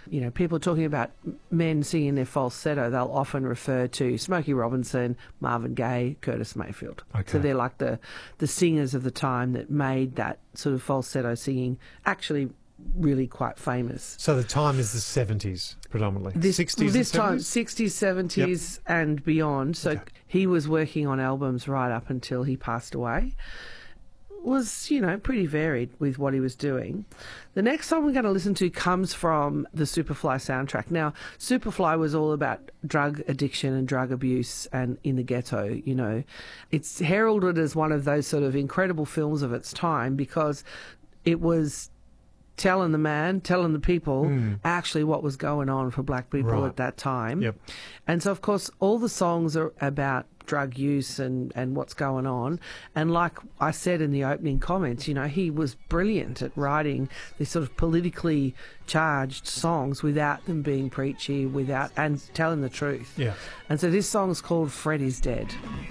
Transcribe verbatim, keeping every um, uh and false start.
you know, people talking about men singing their falsetto, they'll often refer to Smokey Robinson, Marvin Gaye, Curtis Mayfield. Okay. So they're like the, the singers of the time that made that sort of falsetto singing actually really quite famous. So the time is the seventies predominantly. This, sixties this and time, seventies? sixties, seventies Yep. and beyond. So Okay. he was working on albums right up until he passed away. Was, you know, pretty varied with what he was doing. The next song we're going to listen to comes from the Superfly soundtrack. Now, Superfly was all about drug addiction and drug abuse and in the ghetto, you know. It's heralded as one of those sort of incredible films of its time because it was telling the man, telling the people Mm. actually what was going on for black people Right. at that time. Yep. And so, of course, all the songs are about drug use and, and what's going on. And like I said in the opening comments, you know, he was brilliant at writing these sort of politically charged songs without them being preachy, without and telling the truth. Yeah. And so this song's called Fred is Dead.